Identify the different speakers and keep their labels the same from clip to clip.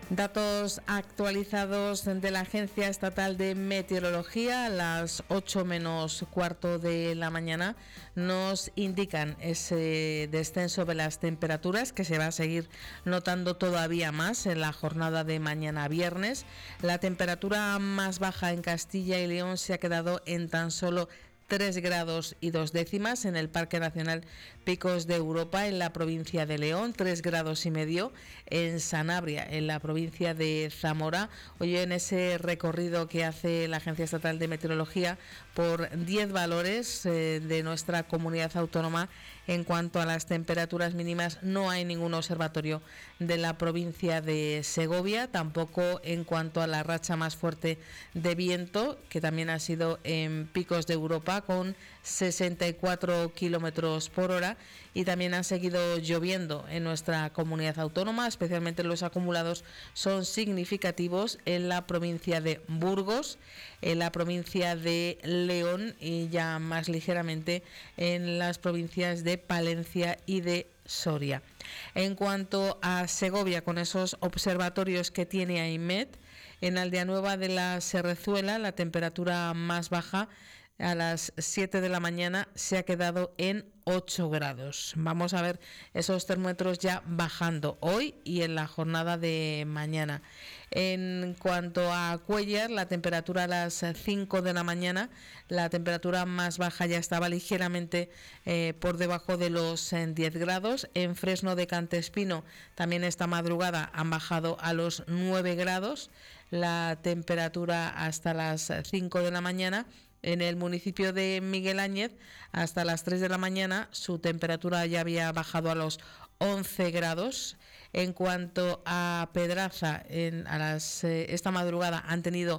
Speaker 1: Datos actualizados de la Agencia Estatal de Meteorología a las 8 menos cuarto de la mañana nos indican ese descenso de las temperaturas que se va a seguir notando todavía más en la jornada de mañana viernes. La temperatura más baja en Castilla y León se ha quedado en tan solo 3 grados y 2 décimas en el Parque Nacional Picos de Europa en la provincia de León, 3 grados y medio en Sanabria en la provincia de Zamora. Hoy en ese recorrido que hace la Agencia Estatal de Meteorología por 10 valores de nuestra comunidad autónoma en cuanto a las temperaturas mínimas, no hay ningún observatorio de la provincia de Segovia, tampoco en cuanto a la racha más fuerte de viento, que también ha sido en Picos de Europa con 64 kilómetros por hora, y también ha seguido lloviendo en nuestra comunidad autónoma, especialmente los acumulados son significativos en la provincia de Burgos, en la provincia de León y ya más ligeramente en las provincias de Palencia y de Soria. En cuanto a Segovia, con esos observatorios que tiene AIMET, en Aldeanueva de la Serrezuela la temperatura más baja a las 7 de la mañana se ha quedado en 8 grados. Vamos a ver esos termómetros ya bajando hoy y en la jornada de mañana. En cuanto a Cuéllar, la temperatura a las 5 de la mañana, la temperatura más baja ya estaba ligeramente por debajo de los 10 grados. En Fresno de Cantespino también esta madrugada han bajado a los 9 grados la temperatura hasta las 5 de la mañana. En el municipio de Miguel Áñez, hasta las 3 de la mañana, su temperatura ya había bajado a los 11 grados. En cuanto a Pedraza, esta madrugada han tenido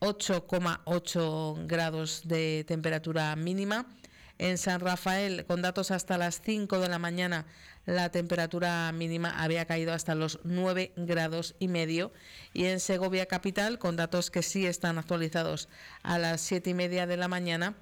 Speaker 1: 8,8 grados de temperatura mínima. En San Rafael, con datos hasta las 5 de la mañana, la temperatura mínima había caído hasta los 9 grados y medio. Y en Segovia capital, con datos que sí están actualizados a las 7 y media de la mañana,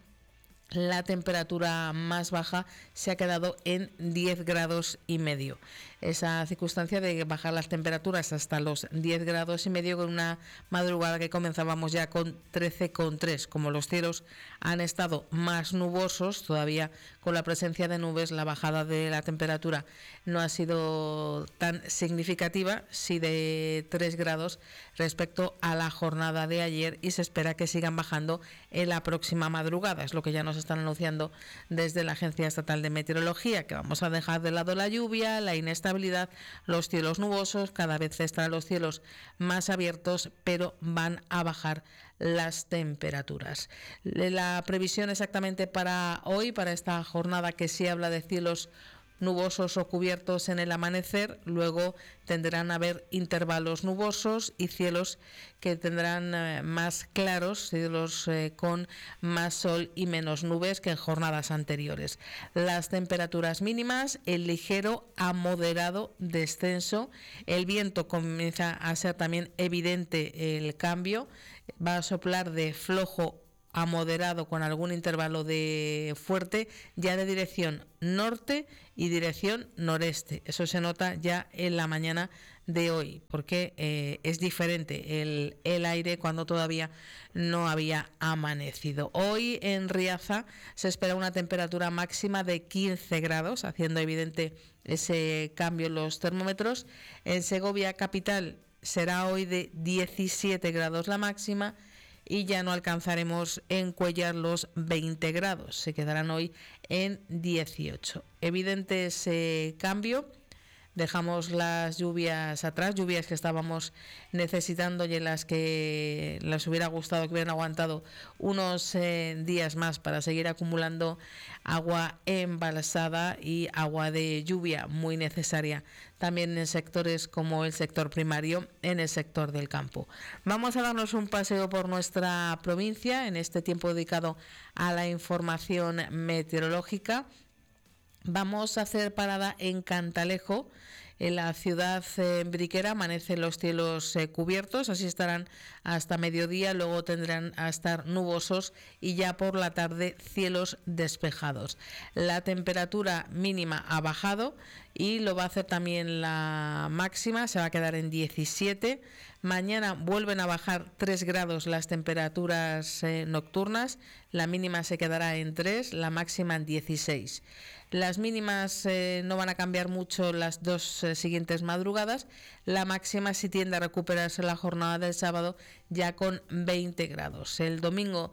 Speaker 1: la temperatura más baja se ha quedado en 10 grados y medio. Esa circunstancia de bajar las temperaturas hasta los 10 grados y medio con una madrugada que comenzábamos ya con 13,3. Como los cielos han estado más nubosos, todavía con la presencia de nubes, la bajada de la temperatura no ha sido tan significativa, sí de 3 grados respecto a la jornada de ayer, y se espera que sigan bajando en la próxima madrugada. Es lo que ya nos están anunciando desde la Agencia Estatal de Meteorología, que vamos a dejar de lado la lluvia, la inestabilidad, los cielos nubosos, cada vez estarán los cielos más abiertos, pero van a bajar las temperaturas. La previsión exactamente para hoy, para esta jornada que sí habla de cielos nubosos o cubiertos en el amanecer, luego tendrán a haber intervalos nubosos y cielos que tendrán más claros, cielos con más sol y menos nubes que en jornadas anteriores. Las temperaturas mínimas, el ligero a moderado descenso, el viento comienza a ser también evidente el cambio, va a soplar de flojo a moderado con algún intervalo de fuerte, ya de dirección norte y dirección noreste. Eso se nota ya en la mañana de hoy, porque es diferente el aire cuando todavía no había amanecido. Hoy en Riaza se espera una temperatura máxima de 15 grados, haciendo evidente ese cambio en los termómetros. En Segovia capital será hoy de 17 grados la máxima, y ya no alcanzaremos en Cuéllar los 20 grados, se quedarán hoy en 18. Evidente ese cambio. Dejamos las lluvias atrás, lluvias que estábamos necesitando y en las que les hubiera gustado que hubieran aguantado unos días más para seguir acumulando agua embalsada y agua de lluvia muy necesaria también en sectores como el sector primario, en el sector del campo. Vamos a darnos un paseo por nuestra provincia en este tiempo dedicado a la información meteorológica. Vamos a hacer parada en Cantalejo, En la ciudad briquera amanecen los cielos cubiertos, así estarán hasta mediodía, luego tendrán a estar nubosos y ya por la tarde cielos despejados. La temperatura mínima ha bajado y lo va a hacer también la máxima, se va a quedar en 17. Mañana vuelven a bajar 3 grados las temperaturas nocturnas, la mínima se quedará en 3, la máxima en 16. Las mínimas no van a cambiar mucho las dos siguientes madrugadas. La máxima sí tiende a recuperarse la jornada del sábado ya con 20 grados. El domingo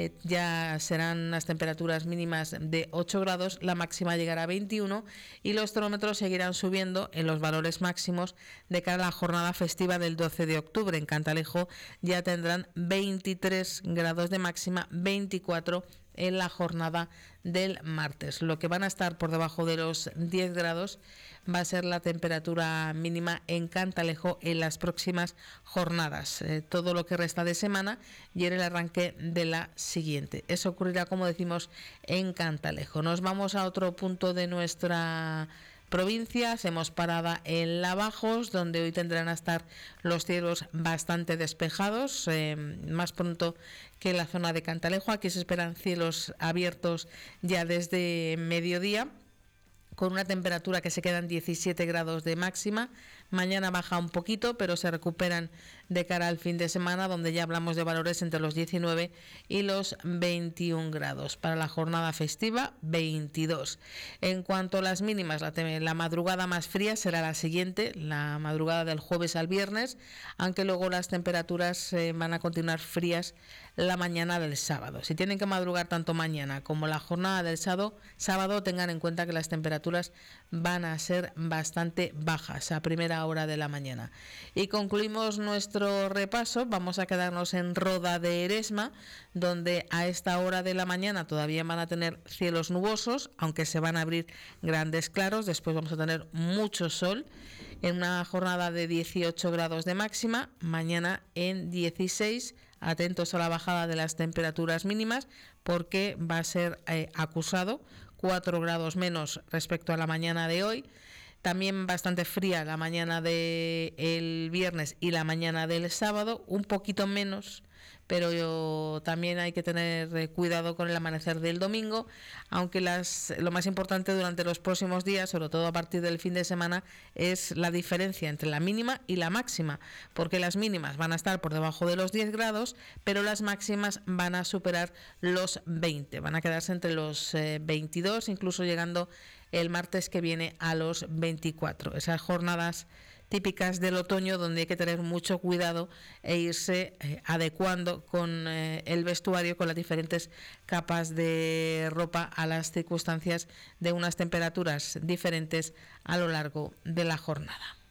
Speaker 1: ya serán las temperaturas mínimas de 8 grados, la máxima llegará a 21 y los termómetros seguirán subiendo en los valores máximos de cara a la jornada festiva del 12 de octubre. En Cantalejo ya tendrán 23 grados de máxima, 24 en la jornada del martes. Lo que van a estar por debajo de los 10 grados va a ser la temperatura mínima en Cantalejo en las próximas jornadas, todo lo que resta de semana y en el arranque de la siguiente. Eso ocurrirá, como decimos, en Cantalejo. Nos vamos a otro punto de nuestra provincia, hacemos parada en Lavajos, donde hoy tendrán a estar los cielos bastante despejados, más pronto que en la zona de Cantalejo. Aquí se esperan cielos abiertos ya desde mediodía, con una temperatura que se queda en 17 grados de máxima. Mañana baja un poquito, pero se recuperan de cara al fin de semana, donde ya hablamos de valores entre los 19 y los 21 grados. Para la jornada festiva, 22. En cuanto a las mínimas, la madrugada más fría será la siguiente, la madrugada del jueves al viernes, aunque luego las temperaturas van a continuar frías la mañana del sábado. Si tienen que madrugar tanto mañana como la jornada del sábado, tengan en cuenta que las temperaturas van a ser bastante bajas a primera hora de la mañana. Y concluimos nuestro repaso. Vamos a quedarnos en Roda de Eresma, donde a esta hora de la mañana todavía van a tener cielos nubosos, aunque se van a abrir grandes claros. Después vamos a tener mucho sol, en una jornada de 18 grados de máxima, mañana en 16. Atentos a la bajada de las temperaturas mínimas, porque va a ser acusado, 4 grados menos respecto a la mañana de hoy. También bastante fría la mañana del viernes y la mañana del sábado, un poquito menos, pero también hay que tener cuidado con el amanecer del domingo, aunque lo más importante durante los próximos días, sobre todo a partir del fin de semana, es la diferencia entre la mínima y la máxima, porque las mínimas van a estar por debajo de los 10 grados, pero las máximas van a superar los 20, van a quedarse entre los 22, incluso llegando el martes que viene a los 24. Esas jornadas típicas del otoño, donde hay que tener mucho cuidado e irse adecuando con el vestuario, con las diferentes capas de ropa a las circunstancias de unas temperaturas diferentes a lo largo de la jornada.